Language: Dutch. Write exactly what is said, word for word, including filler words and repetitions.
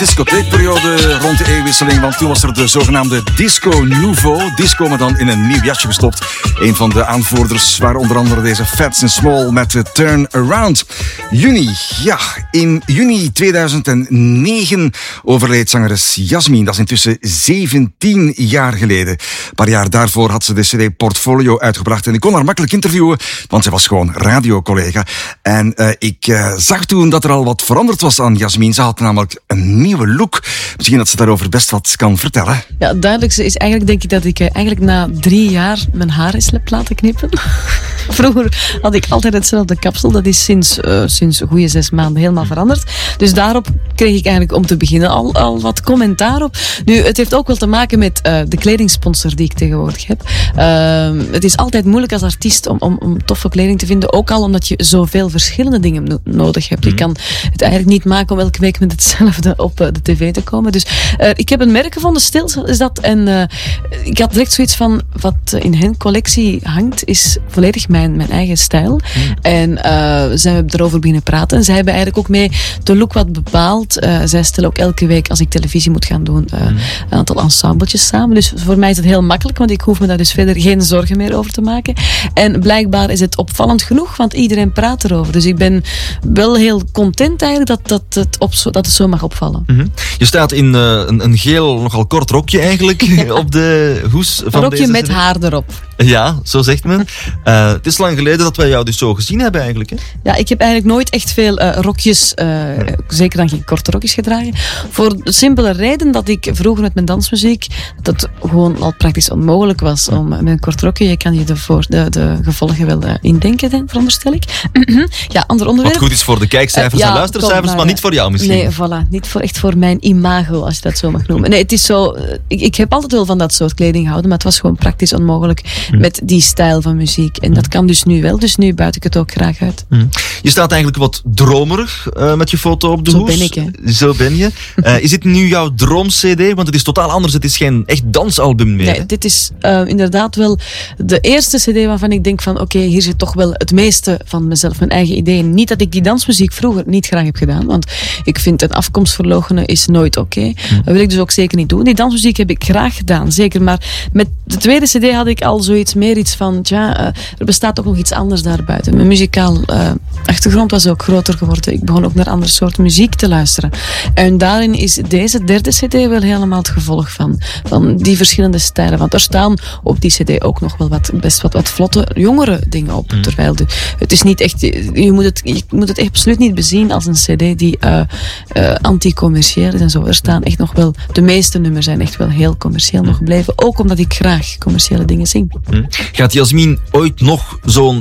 Discotheekperiode rond de eeuwwisseling, want toen was er de zogenaamde Disco Nouveau. Disco, maar dan in een nieuw jasje gestopt. Een van de aanvoerders waren onder andere deze Fats and Small met de Turn Around. Juni, ja, in juni tweeduizend negen overleed zangeres Yasmin. Dat is intussen zeventien jaar geleden. Een paar jaar daarvoor had ze de cd Portfolio uitgebracht en ik kon haar makkelijk interviewen, want ze was gewoon radiocollega. En uh, ik uh, zag toen dat er al wat veranderd was aan Yasmin. Ze had namelijk een nieuwe look. Misschien dat ze daarover best wat kan vertellen. Ja, het duidelijkste is eigenlijk, denk ik, dat ik eigenlijk na drie jaar mijn haar eens heb laten knippen. Vroeger had ik altijd hetzelfde kapsel. Dat is sinds, uh, sinds een goede zes maanden helemaal veranderd. Dus daarop kreeg ik eigenlijk om te beginnen al, al wat commentaar op. Nu, het heeft ook wel te maken met uh, de kledingsponsor die ik tegenwoordig heb. Uh, het is altijd moeilijk als artiest om, om, om toffe kleding te vinden. Ook al omdat je zoveel verschillende dingen no- nodig hebt. Je kan het eigenlijk niet maken om elke week met hetzelfde op uh, de tv te komen. Dus uh, ik heb een merk gevonden, Stils is dat. En uh, ik had direct zoiets van, wat in hun collectie hangt, is volledig mijn, mijn eigen stijl. Mm. En uh, zijn we erover beginnen praten. En zij hebben eigenlijk ook mee de look wat bepaald. Uh, zij stellen ook elke week, als ik televisie moet gaan doen, uh, mm. een aantal ensembletjes samen. Dus voor mij is het heel makkelijk, want ik hoef me daar dus verder geen zorgen meer over te maken. En blijkbaar is het opvallend genoeg, want iedereen praat erover. Dus ik ben wel heel content eigenlijk dat, dat, het, op zo, dat het zo mag opvallen. Mm-hmm. Je staat in uh, een, een geel, nogal kort rokje eigenlijk ja. op de hoes van een rokje deze met C D. haar erop. Ja, zo zegt men. Uh, het is lang geleden dat wij jou dus zo gezien hebben eigenlijk. Hè? Ja, ik heb eigenlijk nooit echt veel uh, rokjes, uh, ja. zeker dan geen korte rokjes gedragen. Voor de simpele reden dat ik vroeger met mijn dansmuziek, dat het gewoon al praktisch onmogelijk was om met een kort rokje, je kan je de, voor, de, de gevolgen wel uh, indenken, veronderstel ik. Ja, ander onderwerp. Wat goed is voor de kijkcijfers uh, ja, en luistercijfers, maar, maar niet voor jou misschien. Nee, voilà. Niet voor, echt voor mijn imago, als je dat zo mag noemen. Nee, het is zo, ik, ik heb altijd wel van dat soort kleding gehouden, maar het was gewoon praktisch onmogelijk mm. met die stijl van muziek. En mm. dat kan dus nu wel, dus nu buit ik het ook graag uit. Mm. Je staat eigenlijk wat dromerig uh, met je foto op de zo hoes. Zo ben ik, hè. Zo ben je. Uh, is dit nu jouw droom-cd? Want het is totaal anders, het is geen echt dansalbum meer. Nee, hè? Dit is uh, inderdaad wel de eerste cd waarvan ik denk van oké, okay, hier zit toch wel het meeste van mezelf, mijn eigen ideeën. Niet dat ik die dansmuziek vroeger niet graag heb gedaan, want ik vind een afkomst verloochenen is nooit oké. Okay. Mm. Dat wil ik dus ook zeker niet doen. Die dansmuziek heb ik graag gedaan, zeker. Maar met de tweede cd had ik al zoiets meer iets van, tja, uh, er bestaat ook nog iets anders daarbuiten. Mijn muzikaal uh, achtergrond was ook groter geworden. Ik begon ook naar andere soorten muziek te luisteren. En daarin is deze derde cd wel helemaal het gevolg van, van die verschillende stijlen. Want er staan op die cd ook nog wel wat, best wat, wat vlotte, jongere dingen op. Mm. Terwijl de, het is niet echt, je moet het, je moet het echt absoluut niet bezien als een cd die uh, uh, anti-commercieel is en zo. Er staan echt nog wel, de meeste nummers zijn echt wel heel commercieel nog gebleven. Ook omdat ik graag commerciële dingen zing. Mm. Gaat Yasmin ooit nog zo'n